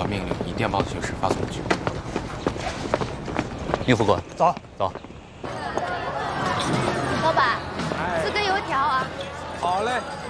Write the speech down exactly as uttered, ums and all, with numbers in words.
命令，以电报的形式发送去。 宁副官， 走走。 老板，四根油条啊。 好嘞。